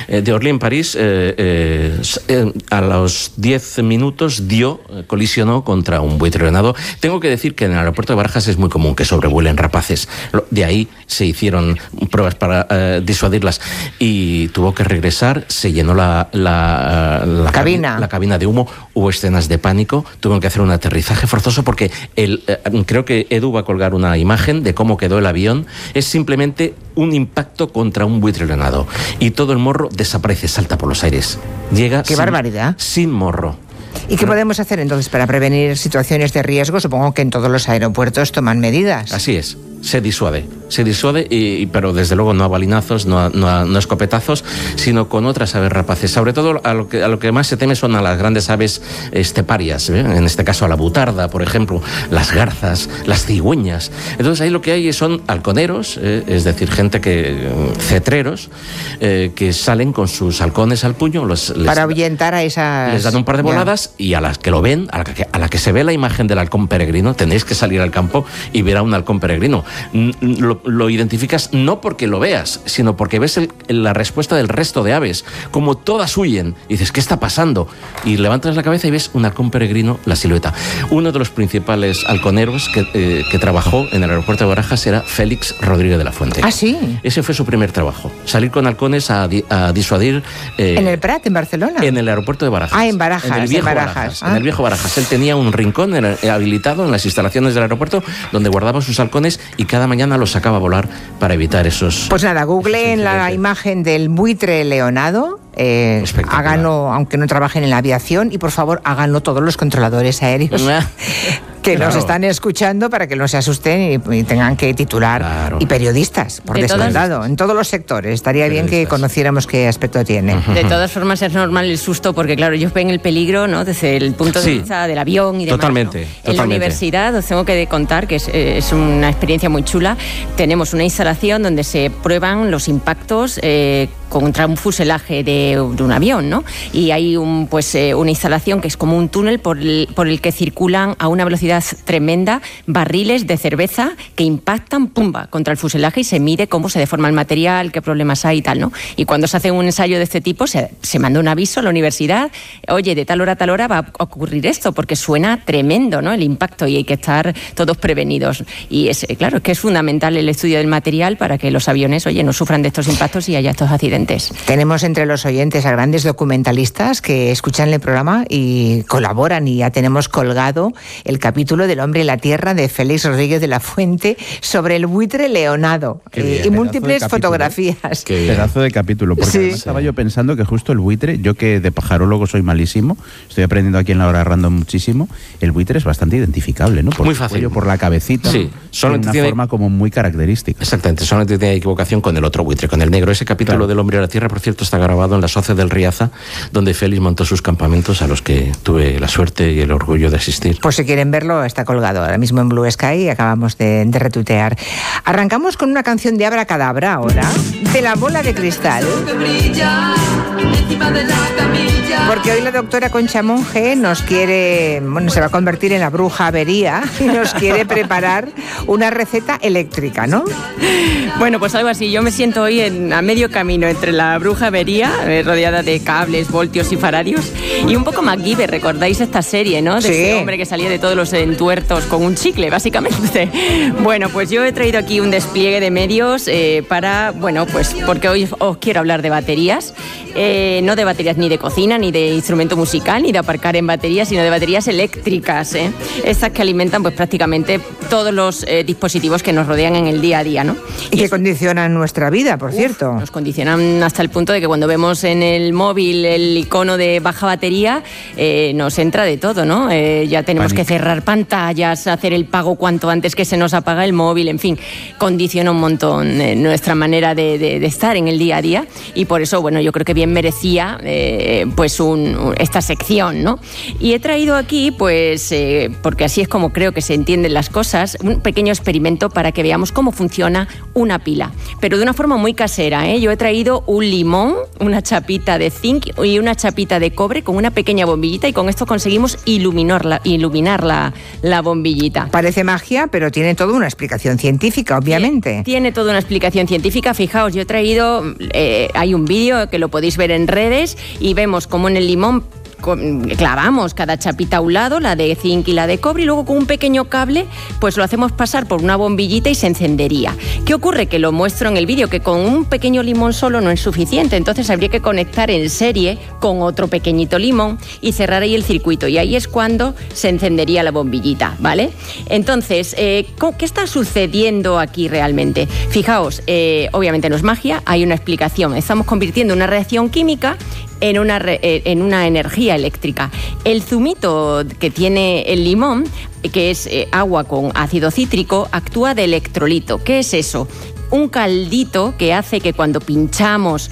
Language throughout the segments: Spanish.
de Orly-en-París, a los 10 minutos colisionó contra un buitre leonado. Tengo que decir que en el aeropuerto de Barajas es muy común que sobrevuelen rapaces. De ahí se hicieron pruebas para disuadirlas y tuvo que regresar. Se llenó la cabina de humo. Hubo escenas de pánico. Tuvieron que hacer un aterrizaje forzoso porque creo que Edu va a colgar una imagen de cómo quedó el avión. Es simplemente un impacto contra un buitre leonado y todo el morro desaparece, salta por los aires. Llega ¡Qué barbaridad! Sin morro. ¿Y qué podemos hacer entonces para prevenir situaciones de riesgo? Supongo que en todos los aeropuertos toman medidas. Así es. Se disuade, pero desde luego no a balinazos, no a escopetazos, sino con otras aves rapaces. Sobre todo a lo que más se teme son a las grandes aves esteparias, en este caso a la butarda, por ejemplo, las garzas, las cigüeñas. Entonces ahí lo que hay son halconeros, es decir, cetreros, que salen con sus halcones al puño. Para ahuyentar a esas... Les dan un par de voladas y a las que lo ven, a la que se ve la imagen del halcón peregrino, tenéis que salir al campo y ver a un halcón peregrino. Lo identificas no porque lo veas, sino porque ves la respuesta del resto de aves, como todas huyen, y dices, ¿qué está pasando? Y levantas la cabeza y ves un halcón peregrino, la silueta. Uno de los principales halconeros que trabajó en el aeropuerto de Barajas era Félix Rodríguez de la Fuente. ¿Ah, sí? Ese fue su primer trabajo, salir con halcones a disuadir... ¿En el Prat, en Barcelona? En el aeropuerto de Barajas. Ah, en Barajas. En el viejo Barajas. En el viejo Barajas. Él tenía un rincón habilitado en las instalaciones del aeropuerto donde guardaba sus halcones y cada mañana los sacaba a volar para evitar esos... Pues nada, googleen la imagen del buitre leonado, háganlo, aunque no trabajen en la aviación, y por favor háganlo todos los controladores aéreos que nos están escuchando, para que no se asusten y tengan que titular, y periodistas, por descontado, en todos los sectores. Estaría bien que conociéramos qué aspecto tiene. De todas formas es normal el susto, porque claro, ellos ven el peligro, ¿no?, desde el punto de vista del avión y demás. Totalmente. En la universidad, os tengo que contar que es una experiencia muy chula. Tenemos una instalación donde se prueban los impactos contra un fuselaje de un avión, ¿no? Y hay una instalación que es como un túnel por el que circulan a una velocidad tremenda barriles de cerveza que impactan, ¡pumba!, contra el fuselaje, y se mide cómo se deforma el material, qué problemas hay y tal, ¿no? Y cuando se hace un ensayo de este tipo, se manda un aviso a la universidad: oye, de tal hora a tal hora va a ocurrir esto, porque suena tremendo, ¿no?, el impacto, y hay que estar todos prevenidos. Y claro, es que es fundamental el estudio del material para que los aviones, no sufran de estos impactos y haya estos accidentes. Tenemos entre los oyentes a grandes documentalistas que escuchan el programa y colaboran, y ya tenemos colgado el capítulo del Hombre y la Tierra de Félix Rodríguez de la Fuente sobre el buitre leonado, y múltiples fotografías. Pedazo de capítulo, porque estaba yo pensando que justo el buitre, yo que de pajarólogo soy malísimo, estoy aprendiendo aquí en la hora random muchísimo, el buitre es bastante identificable, ¿no? Por muy fácil. Cuello, por la cabecita, solamente tiene una forma como muy característica. Exactamente, solamente tiene equivocación con el otro buitre, con el negro. Ese capítulo del Hombre y la Tierra, por cierto, está grabado en las hoces del Riaza, donde Félix montó sus campamentos, a los que tuve la suerte y el orgullo de asistir. Pues si quieren verlo, está colgado ahora mismo en Blue Sky, acabamos de retuitear. Arrancamos con una canción de Abracadabra ahora, de La Bola de Cristal, porque hoy la doctora Concha Monge nos quiere, se va a convertir en la bruja avería y nos quiere preparar una receta eléctrica, ¿no? Bueno, pues algo así. Yo me siento hoy a medio camino entre la bruja avería, rodeada de cables, voltios y faradios, y un poco MacGyver. ¿Recordáis esta serie, no? De ese hombre que salía de todos los entuertos con un chicle, básicamente. Bueno, pues yo he traído aquí un despliegue de medios porque hoy os quiero hablar de baterías. No de baterías ni de cocina, ni de instrumento musical, ni de aparcar en baterías, sino de baterías eléctricas, estas que alimentan pues prácticamente todos los dispositivos que nos rodean en el día a día, ¿no? Y que condicionan nuestra vida, por cierto. Nos condicionan hasta el punto de que cuando vemos en el móvil el icono de baja batería, nos entra de todo, ¿no? Ya tenemos que cerrar pantallas, hacer el pago cuanto antes que se nos apaga el móvil, en fin, condiciona un montón nuestra manera de estar en el día a día, y por eso, yo creo que bien merecía esta sección, ¿no? Y he traído aquí, porque así es como creo que se entienden las cosas, un pequeño experimento para que veamos cómo funciona una pila, pero de una forma muy casera, ¿eh? Yo he traído metido un limón, una chapita de zinc y una chapita de cobre con una pequeña bombillita, y con esto conseguimos iluminar la bombillita. Parece magia, pero tiene toda una explicación científica, obviamente. Tiene toda una explicación científica. Fijaos, yo he traído, hay un vídeo que lo podéis ver en redes y vemos cómo en el limón clavamos cada chapita a un lado, la de zinc y la de cobre, y luego con un pequeño cable pues lo hacemos pasar por una bombillita y se encendería. ¿Qué ocurre? Que lo muestro en el vídeo, que con un pequeño limón solo no es suficiente, entonces habría que conectar en serie con otro pequeñito limón y cerrar ahí el circuito, y ahí es cuando se encendería la bombillita, ¿vale? Entonces, ¿qué está sucediendo aquí realmente? Fijaos, obviamente no es magia, hay una explicación. Estamos convirtiendo una reacción química en una energía eléctrica. El zumito que tiene el limón, que es agua con ácido cítrico, actúa de electrolito. ¿Qué es eso? Un caldito que hace que cuando pinchamos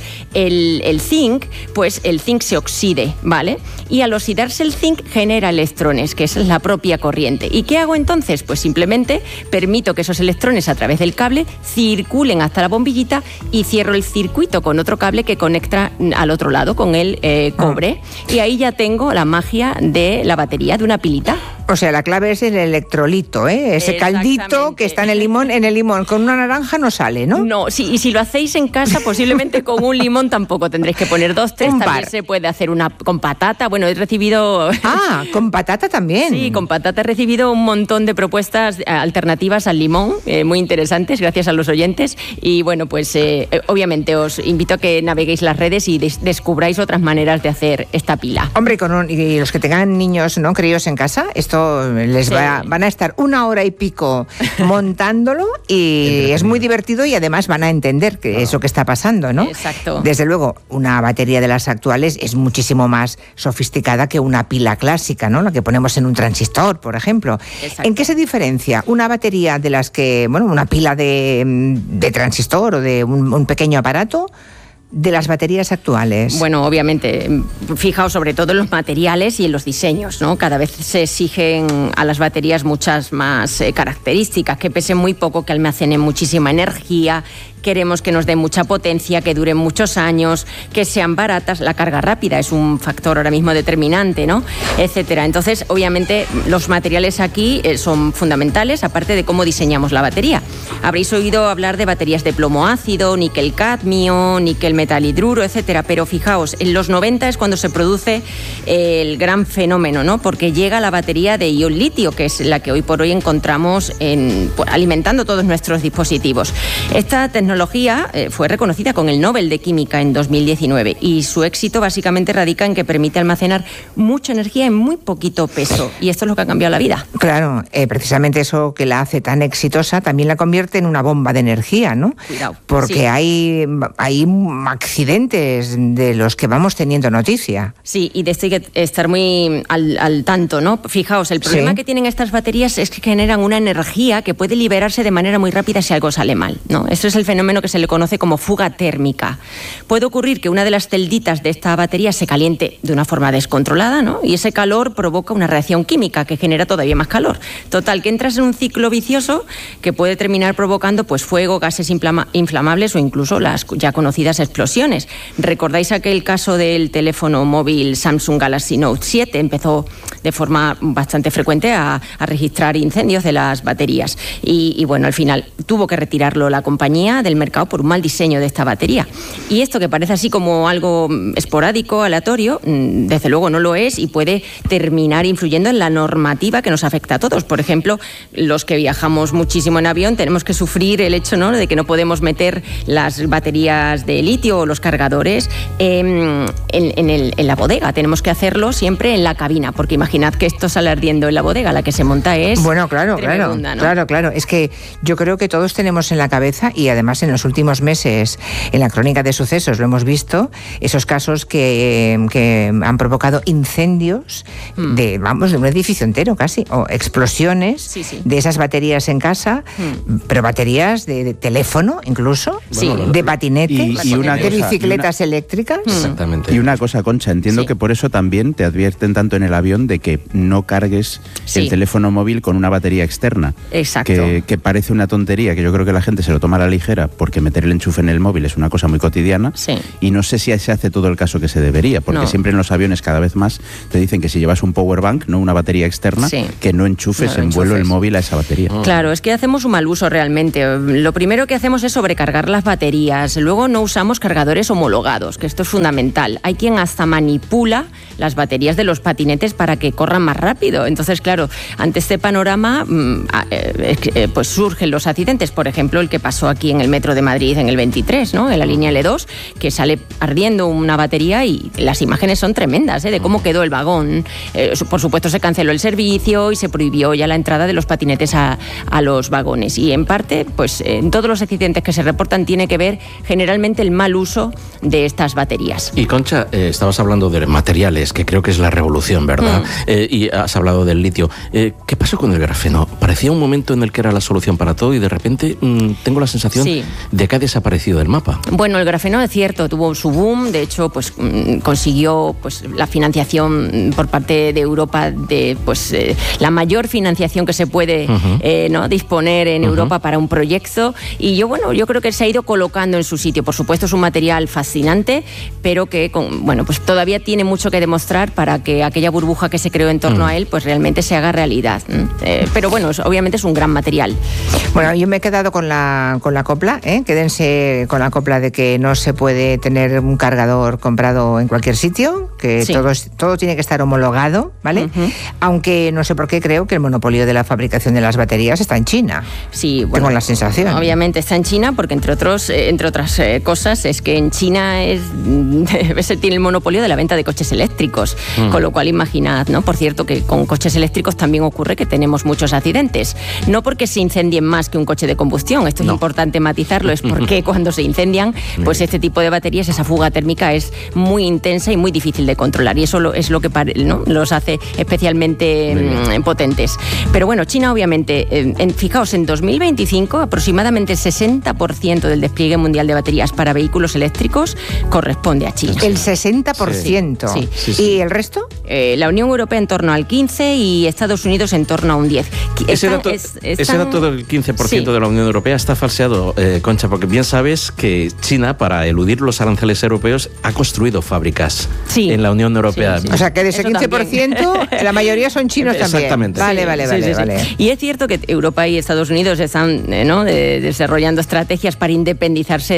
el zinc, pues el zinc se oxide, ¿vale? Y al oxidarse el zinc genera electrones, que es la propia corriente. ¿Y qué hago entonces? Pues simplemente permito que esos electrones a través del cable circulen hasta la bombillita y cierro el circuito con otro cable que conecta al otro lado con el cobre. Y ahí ya tengo la magia de la batería, de una pilita. O sea, la clave es el electrolito, ¿eh? Ese caldito que está en el limón. Con una naranja no sale, ¿no? No, sí, y si lo hacéis en casa, posiblemente con un limón tampoco tendréis que poner 2, 3. También se puede hacer una con patata. Bueno, he recibido... Ah, con patata también. Sí, con patata he recibido un montón de propuestas alternativas al limón, muy interesantes, gracias a los oyentes. Y bueno, pues obviamente os invito a que naveguéis las redes y descubráis otras maneras de hacer esta pila. Hombre, y los que tengan niños, ¿no?, críos en casa, esto van a estar 1 hora y pico montándolo, y es muy divertido, y además van a entender que eso que está pasando, ¿no? Exacto. Desde luego, una batería de las actuales es muchísimo más sofisticada que una pila clásica, ¿no?, la que ponemos en un transistor, por ejemplo. Exacto. ¿En qué se diferencia una batería de las que, una pila de transistor o de un pequeño aparato de las baterías actuales? Bueno, obviamente, fijaos sobre todo en los materiales y en los diseños, ¿no? Cada vez se exigen a las baterías muchas más características, que pesen muy poco, que almacenen muchísima energía. Queremos que nos den mucha potencia, que duren muchos años, que sean baratas. La carga rápida es un factor ahora mismo determinante, ¿no?, etcétera. Entonces, obviamente, los materiales aquí son fundamentales, aparte de cómo diseñamos la batería. Habréis oído hablar de baterías de plomo ácido, níquel cadmio, níquel metal hidruro, etcétera. Pero fijaos, en los 90 es cuando se produce el gran fenómeno, ¿no?, porque llega la batería de ion litio, que es la que hoy por hoy encontramos alimentando todos nuestros dispositivos. Esta tecnología fue reconocida con el Nobel de Química en 2019, y su éxito básicamente radica en que permite almacenar mucha energía en muy poquito peso, y esto es lo que ha cambiado la vida. Claro, precisamente eso que la hace tan exitosa también la convierte en una bomba de energía, ¿no? Cuidado. Porque sí. hay accidentes de los que vamos teniendo noticia. Sí, y de esto hay que estar muy al tanto, ¿no? Fijaos, el problema que tienen estas baterías es que generan una energía que puede liberarse de manera muy rápida si algo sale mal, ¿no? Eso es el fenómeno que se le conoce como fuga térmica. Puede ocurrir que una de las celditas de esta batería se caliente de una forma descontrolada, ¿no?, y ese calor provoca una reacción química que genera todavía más calor. Total, que entras en un ciclo vicioso que puede terminar provocando pues fuego, gases inflamables o incluso las ya conocidas explosiones. ¿Recordáis aquel caso del teléfono móvil Samsung Galaxy Note 7? Empezó de forma bastante frecuente a registrar incendios de las baterías y bueno, al final tuvo que retirarlo la compañía del mercado por un mal diseño de esta batería. Y esto, que parece así como algo esporádico, aleatorio, desde luego no lo es, y puede terminar influyendo en la normativa que nos afecta a todos. Por ejemplo, los que viajamos muchísimo en avión tenemos que sufrir el hecho, ¿no?, de que no podemos meter las baterías de litio o los cargadores en la bodega. Tenemos que hacerlo siempre en la cabina, porque imaginad que esto sale ardiendo en la bodega, la que se monta es... Bueno, claro. Es que yo creo que todos tenemos en la cabeza, y además en los últimos meses en la crónica de sucesos lo hemos visto, esos casos que han provocado incendios de un edificio entero casi, o explosiones de esas baterías en casa, pero baterías de teléfono incluso, de patinete, de bicicletas eléctricas. Exactamente. Y una cosa, Concha, entiendo que por eso también te advierten tanto en el avión de que no cargues el teléfono móvil con una batería externa. Exacto. Que parece una tontería, que yo creo que la gente se lo toma a la ligera porque meter el enchufe en el móvil es una cosa muy cotidiana, y no sé si se hace todo el caso que se debería, porque siempre en los aviones cada vez más te dicen que si llevas un power bank, no una batería externa, que no enchufes en vuelo el móvil a esa batería. Claro, es que hacemos un mal uso realmente. Lo primero que hacemos es sobrecargar las baterías, luego no usamos cargadores homologados, que esto es fundamental. Hay quien hasta manipula las baterías de los patinetes para que corran más rápido. Entonces, claro, ante este panorama pues surgen los accidentes. Por ejemplo, el que pasó aquí en el metro de Madrid en el 23, ¿no? En la línea L2, que sale ardiendo una batería y las imágenes son tremendas, de cómo quedó el vagón. Por supuesto, se canceló el servicio y se prohibió ya la entrada de los patinetes a los vagones. Y en parte, pues en todos los accidentes que se reportan tiene que ver generalmente el mal uso de estas baterías. Y Concha, estabas hablando de materiales, que creo que es la revolución, ¿verdad? Y has hablado del litio. ¿Qué pasó con el grafeno? Parecía un momento en el que era la solución para todo y de repente tengo la sensación de que ha desaparecido del mapa. Bueno, el grafeno es cierto, tuvo su boom, de hecho pues consiguió pues la financiación por parte de Europa, de pues la mayor financiación que se puede ¿no? disponer en Europa para un proyecto, y yo creo que se ha ido colocando en su sitio. Por supuesto es un material fascinante, pero que pues todavía tiene mucho que demostrar para que aquella burbuja que se creó en torno a él pues realmente se haga realidad. Pero bueno, obviamente es un gran material. Bueno, yo me he quedado con la copla, quédense con la copla de que no se puede tener un cargador comprado en cualquier sitio, que todo tiene que estar homologado, ¿vale? Aunque no sé por qué creo que el monopolio de la fabricación de las baterías está en China. Sí, tengo la sensación. Obviamente está en China porque entre otras cosas es que en China se tiene el monopolio de la venta de coches eléctricos, con lo cual imaginad, ¿no? Por cierto que con coches eléctricos también ocurre que tenemos muchos accidentes, no porque se incendien más que un coche de combustión, esto es importante matizarlo, es porque cuando se incendian, pues este tipo de baterías, esa fuga térmica es muy intensa y muy difícil de controlar, y eso es lo que los hace especialmente potentes. Pero bueno, China obviamente, fijaos, en 2025 aproximadamente el 60% del despliegue mundial de baterías para vehículos eléctricos corresponde a China. El 60%. Sí. ¿Y el resto? La Unión Europea en torno al 15% y Estados Unidos en torno a un 10%. Ese dato del 15% de la Unión Europea está falseado, Concha, porque bien sabes que China, para eludir los aranceles europeos, ha construido fábricas en la Unión Europea. O sea, que de ese 15%, la mayoría son chinos también. Exactamente. Vale. Y es cierto que Europa y Estados Unidos están desarrollando estrategias para independizarse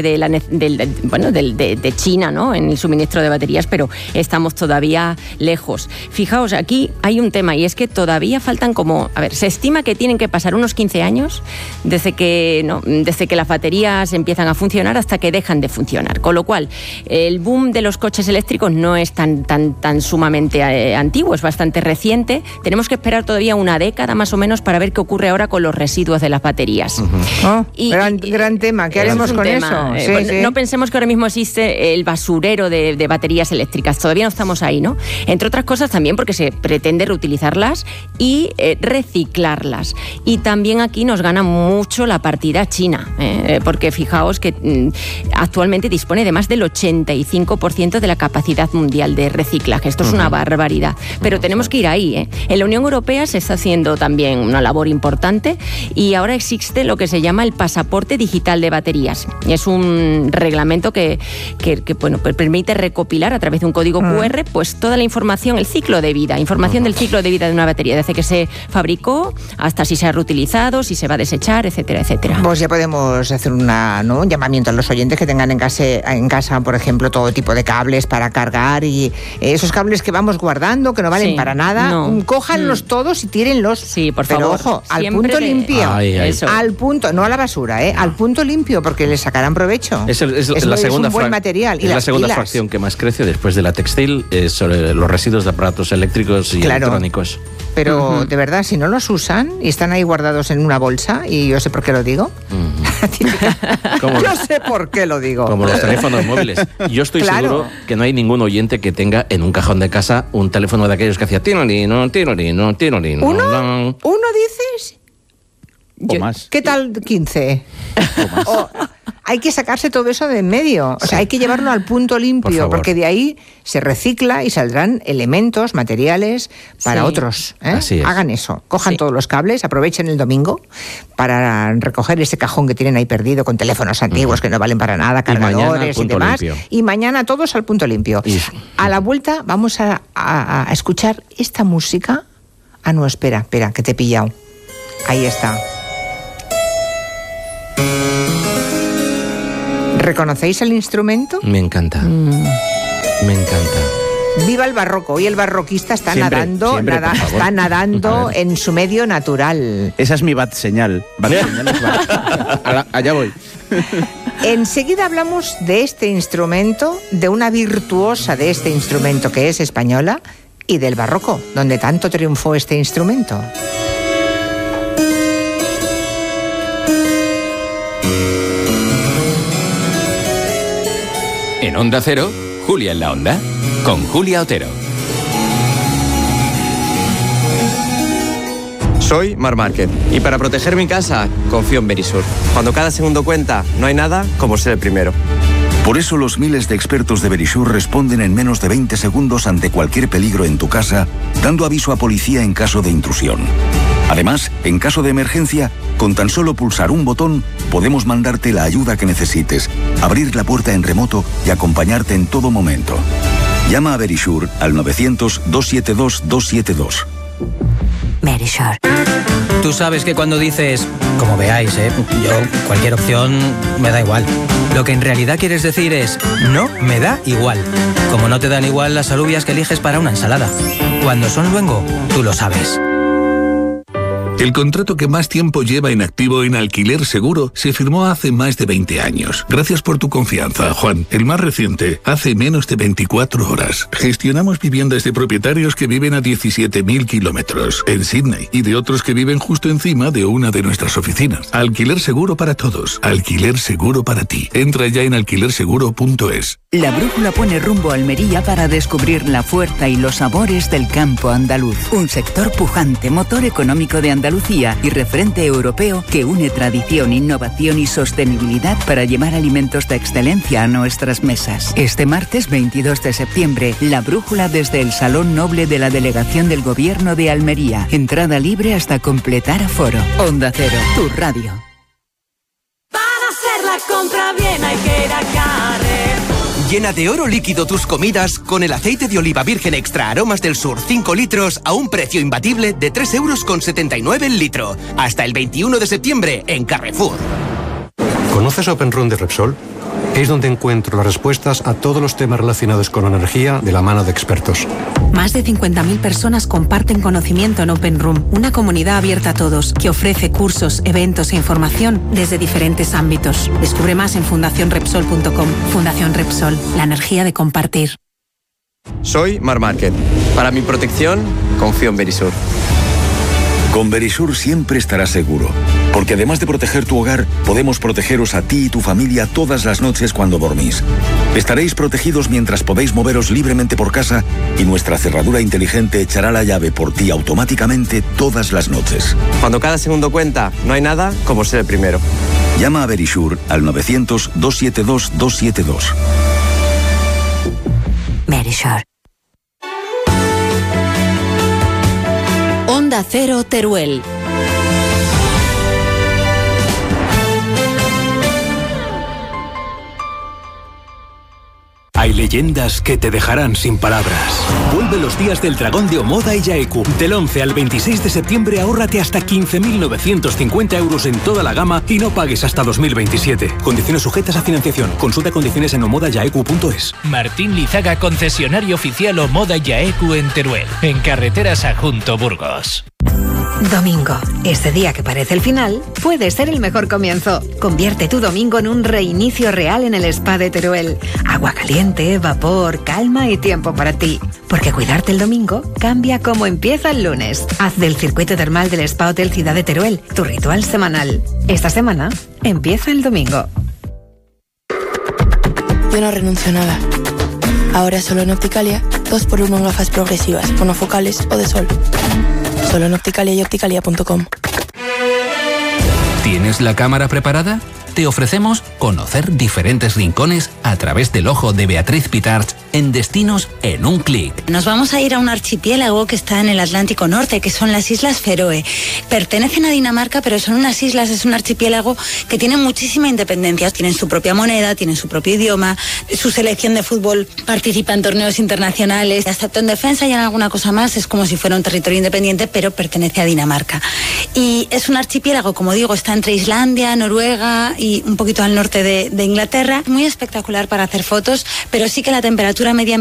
de China, ¿no? En el suministro de baterías, pero estamos todavía lejos. Fijaos, aquí hay un tema, y es que todavía faltan se estima que tienen que pasar unos 15 años desde que las baterías empiezan a funcionar hasta que dejan de funcionar. Con lo cual, el boom de los coches eléctricos no es tan sumamente antiguo, es bastante reciente. Tenemos que esperar todavía una década más o menos para ver qué ocurre ahora con los residuos de las baterías. Gran tema, ¿qué haremos con eso? No pensemos que ahora mismo existe el basurero de baterías eléctricas, todavía no estamos ahí, ¿no? Entre otras cosas también porque se pretende reutilizarlas y reciclarlas. Y también aquí nos gana mucho la partida China, porque fijaos que actualmente dispone de más del 85% de la capacidad mundial de reciclaje. Esto es una barbaridad, pero tenemos que ir ahí. En la Unión Europea se está haciendo también una labor importante y ahora existe lo que se llama el pasaporte digital de baterías. Es un reglamento que permite recopilar a través de un código QR pues toda la información, el ciclo de vida, información del ciclo de vida de una batería, desde que se fabricó hasta si se ha reutilizado, si se va a desechar, etcétera, etcétera. Pues ya podemos hacer un llamamiento a los oyentes que tengan en casa, por ejemplo, todo tipo de cables para cargar, y esos cables que vamos guardando, que no valen para nada, cójanlos todos y tírenlos. Sí, por favor. Pero ojo, al punto limpio. Al punto, no a la basura, al punto limpio, porque le sacarán provecho. Es la segunda un buen material. Es la segunda fracción que más crece después de la textil, sobre los residuos de aparatos eléctricos y electrónicos. Pero de verdad, si no los usan y están ahí guardados en una bolsa, y yo sé por qué lo digo. Yo sé por qué lo digo. Como los teléfonos móviles. Yo estoy seguro que no hay ningún oyente que tenga en un cajón de casa un teléfono de aquellos que hacía ¿Uno dices? O más. ¿Qué tal 15? hay que sacarse todo eso de en medio. O sea, hay que llevarlo al punto limpio, porque de ahí se recicla y saldrán elementos, materiales para otros. Hagan eso. Cojan todos los cables, aprovechen el domingo para recoger ese cajón que tienen ahí perdido con teléfonos antiguos que no valen para nada, cargadores y demás. Limpio. Y mañana todos al punto limpio. A la vuelta vamos a escuchar esta música. Ah, no, espera, que te he pillado. Ahí está. ¿Reconocéis el instrumento? Me encanta. Me encanta. Viva el barroco. Hoy el barroquista está nadando en su medio natural. Esa es mi bat señal. Allá voy. Enseguida hablamos de este instrumento, de una virtuosa de este instrumento que es española, y del barroco, donde tanto triunfó este instrumento. En Onda Cero, Julia en la Onda, con Julia Otero. Soy Marc Márquez y para proteger mi casa confío en Verisur. Cuando cada segundo cuenta, no hay nada como ser el primero. Por eso los miles de expertos de Verisur responden en menos de 20 segundos ante cualquier peligro en tu casa, dando aviso a policía en caso de intrusión. Además, en caso de emergencia, con tan solo pulsar un botón, podemos mandarte la ayuda que necesites, abrir la puerta en remoto y acompañarte en todo momento. Llama a Verisur al 900-272-272. Verisur. Tú sabes que cuando dices, como veáis, yo cualquier opción me da igual. Lo que en realidad quieres decir es, no me da igual. Como no te dan igual las alubias que eliges para una ensalada. Cuando son luengo, tú lo sabes. El contrato que más tiempo lleva en activo en Alquiler Seguro se firmó hace más de 20 años. Gracias por tu confianza, Juan. El más reciente, hace menos de 24 horas. Gestionamos viviendas de propietarios que viven a 17.000 kilómetros en Sydney y de otros que viven justo encima de una de nuestras oficinas. Alquiler Seguro para todos. Alquiler Seguro para ti. Entra ya en alquilerseguro.es. La brújula pone rumbo a Almería para descubrir la fuerza y los sabores del campo andaluz. Un sector pujante, motor económico de Andalucía y referente europeo que une tradición, innovación y sostenibilidad para llevar alimentos de excelencia a nuestras mesas. Este martes 22 de septiembre, la brújula desde el Salón Noble de la Delegación del Gobierno de Almería. Entrada libre hasta completar aforo. Onda Cero, tu radio. Para hacer la compra bien hay que ir a Carrefour. Llena de oro líquido tus comidas con el aceite de oliva virgen extra aromas del sur 5 litros a un precio imbatible de 3,79 € el litro. Hasta el 21 de septiembre en Carrefour. ¿Conoces Open Room de Repsol? Es donde encuentro las respuestas a todos los temas relacionados con la energía de la mano de expertos. Más de 50.000 personas comparten conocimiento en Open Room, una comunidad abierta a todos que ofrece cursos, eventos e información desde diferentes ámbitos. Descubre más en fundacionrepsol.com. Fundación Repsol, la energía de compartir. Soy Marc Márquez. Para mi protección, confío en Verisur. Con Verisur siempre estarás seguro, porque además de proteger tu hogar, podemos protegeros a ti y tu familia todas las noches cuando dormís. Estaréis protegidos mientras podéis moveros libremente por casa y nuestra cerradura inteligente echará la llave por ti automáticamente todas las noches. Cuando cada segundo cuenta, no hay nada como ser el primero. Llama a Verisur al 900-272-272. Verisur. Onda Cero Teruel. Hay leyendas que te dejarán sin palabras. Vuelve los días del Dragón de Omoda y Yaeku. Del 11 al 26 de septiembre ahórrate hasta 15.950 € en toda la gama y no pagues hasta 2027. Condiciones sujetas a financiación. Consulta condiciones en omodayaeku.es. Martín Lizaga, concesionario oficial Omoda Yaeku en Teruel, en carreteras a Junto Burgos. Domingo. Este día que parece el final puede ser el mejor comienzo. Convierte tu domingo en un reinicio real en el spa de Teruel. Agua caliente, vapor, calma y tiempo para ti. Porque cuidarte el domingo cambia cómo empieza el lunes. Haz del circuito termal del Spa Hotel Ciudad de Teruel tu ritual semanal. Esta semana empieza el domingo. Yo no renuncio a nada. Ahora solo en Opticalia, 2x1 en gafas progresivas, monofocales o de sol. Solo en Opticalia y opticalia.com. ¿Tienes la cámara preparada? te ofrecemos conocer diferentes rincones a través del ojo de Beatriz Pitarch en destinos en un clic. Nos vamos a ir a un archipiélago que está en el Atlántico Norte, que son las Islas Feroe. Pertenecen a Dinamarca, pero son unas islas, es un archipiélago que tiene muchísima independencia. Tienen su propia moneda, tienen su propio idioma, su selección de fútbol participa en torneos internacionales, excepto en defensa y en alguna cosa más, es como si fuera un territorio independiente, pero pertenece a Dinamarca. Y es un archipiélago, como digo, está entre Islandia, Noruega y un poquito al norte de Inglaterra. Muy espectacular para hacer fotos, pero sí que la temperatura media